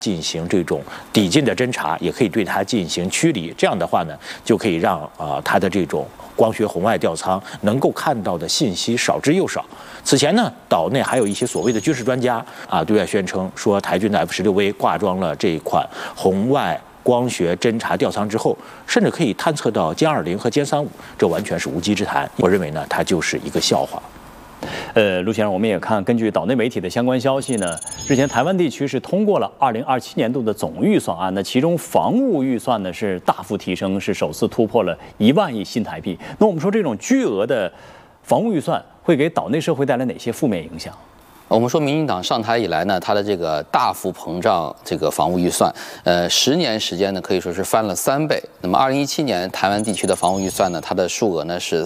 进行这种抵近的侦察，也可以对它进行驱离。这样的话呢，就可以让它的这种光学红外吊舱能够看到的信息少之又少。此前呢，岛内还有一些所谓的军事专家对外宣称说，台军的 F-16V 挂装了这款红外光学侦察吊舱之后，甚至可以探测到歼20和歼35，这完全是无稽之谈。我认为呢，它就是一个笑话。 陆先生，我们也看，根据岛内媒体的相关消息呢，日前台湾地区是通过了2027年度的总预算案，那其中防务预算呢是大幅提升，是首次突破了1万亿新台币。那我们说这种巨额的防务预算会给岛内社会带来哪些负面影响？ 我们说，民进党上台以来呢，它的这个大幅膨胀这个防务预算，10年时间呢可以说是翻了3倍。那么2017年台湾地区的防务预算呢，它的数额呢是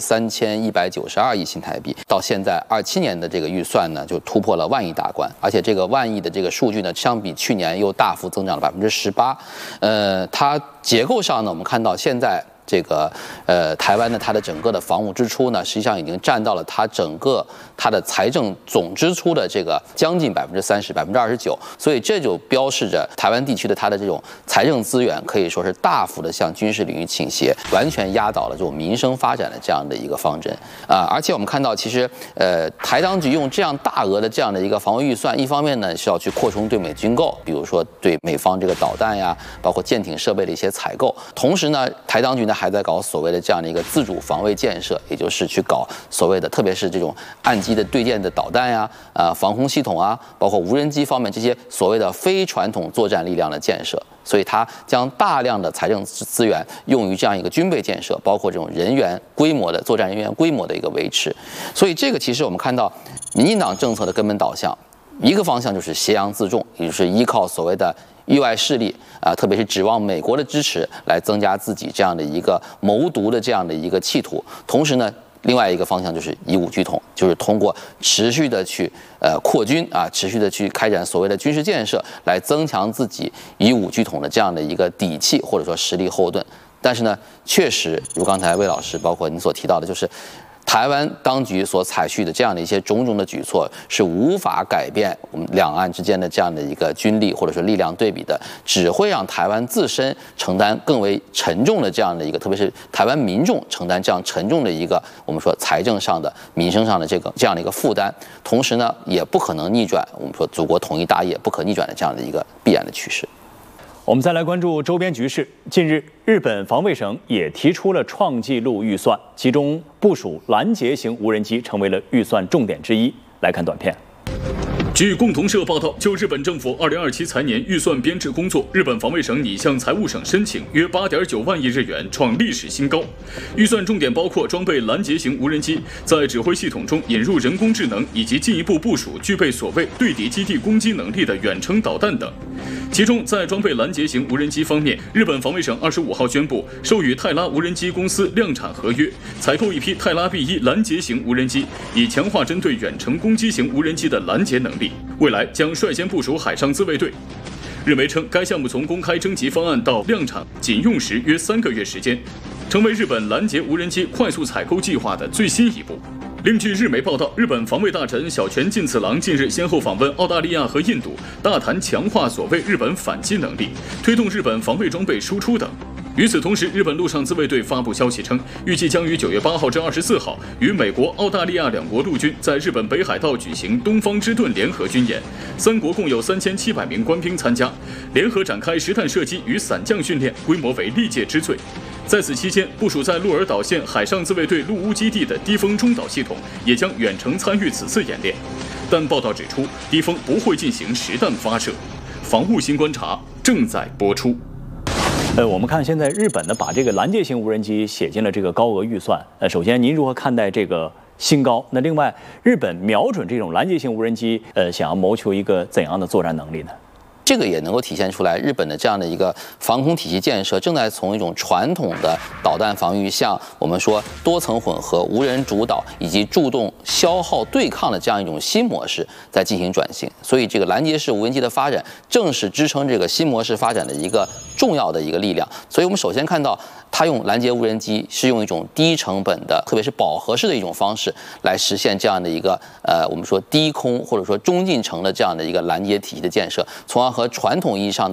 3192亿新台币，到现在27年的这个预算呢就突破了万亿大关，而且这个万亿的这个数据呢，相比去年又大幅增长了18%。它结构上呢，我们看到现在这个台湾呢，它的整个的防务支出呢，实际上已经占到了它的财政总支出的这个将近30%，29%，所以这就标示着台湾地区的它的这种财政资源可以说是大幅的向军事领域倾斜，完全压倒了这种民生发展的这样的一个方针而且我们看到，其实台当局用这样大额的这样的一个防务预算，一方面呢是要去扩充对美军购，比如说对美方这个导弹呀，包括舰艇设备的一些采购，同时呢，台当局呢还在搞所谓的这样的一个自主防卫建设，也就是去搞所谓的，特别是这种岸基的对舰的导弹呀、防空系统啊，包括无人机方面这些所谓的非传统作战力量的建设。所以它将大量的财政资源用于这样一个军备建设，包括这种人员规模的作战人员规模的一个维持。所以这个其实我们看到民进党政策的根本导向，一个方向就是挟洋自重，也就是依靠所谓的域外势力特别是指望美国的支持来增加自己这样的一个谋独的这样的一个企图。同时呢，另外一个方向就是以武拒统，就是通过持续的去扩军持续的去开展所谓的军事建设，来增强自己以武拒统的这样的一个底气或者说实力后盾。但是呢，确实如刚才魏老师包括您所提到的，就是台湾当局所采取的这样的一些种种的举措，是无法改变我们两岸之间的这样的一个军力或者说力量对比的，只会让台湾自身承担更为沉重的这样的一个，特别是台湾民众承担这样沉重的一个我们说财政上的、民生上的这样的一个负担，同时呢，也不可能逆转我们说祖国统一大业不可逆转的这样的一个必然的趋势。 我们再来关注周边局势。近日，日本防卫省也提出了创纪录预算，其中部署拦截型无人机成为了预算重点之一。来看短片。 据共同社报道，就日本政府2027财年预算编制工作，日本防卫省拟向财务省申请约8.9万亿日元，创历史新高。预算重点包括装备拦截型无人机，在指挥系统中引入人工智能，以及进一步部署具备所谓对敌基地攻击能力的远程导弹等。其中，在装备拦截型无人机方面，日本防卫省25号宣布，授予泰拉无人机公司量产合约，采购一批泰拉 B1 拦截型无人机，以强化针对远程攻击型无人机的拦截能力。未来将率先部署海上自卫队。日媒称，该项目从公开征集方案到量产仅用时约3个月时间，成为日本拦截无人机快速采购计划的最新一步。另据日媒报道，日本防卫大臣小泉进次郎近日先后访问澳大利亚和印度，大谈强化所谓日本反击能力，推动日本防卫装备输出等。与此同时，日本陆上自卫队发布消息称，预计将于9月8号至24号与美国、澳大利亚2国陆军在日本北海道举行东方之盾联合军演，3国共有3700名官兵参加，联合展开实弹射击与伞降训练，规模为历届之最。在此期间，部署在鹿儿岛县海上自卫队陆屋基地的低风中导系统也将远程参与此次演练。但报道指出，低风不会进行实弹发射。防务新观察正在播出。 我们看现在日本呢，把这个拦截型无人机写进了这个高额预算。首先您如何看待这个新高？那另外，日本瞄准这种拦截型无人机，想要谋求一个怎样的作战能力呢？ 这个也能够体现出来，日本的这样的一个防空体系建设正在从一种传统的导弹防御向我们说多层混合、无人主导以及注重消耗对抗的这样一种新模式在进行转型。所以，这个拦截式无人机的发展，正是支撑这个新模式发展的一个重要的一个力量。所以我们首先看到，它用拦截无人机是用一种低成本的，特别是饱和式的一种方式来实现这样的一个我们说低空或者说中近程的这样的一个拦截体系的建设，从而和传统意义上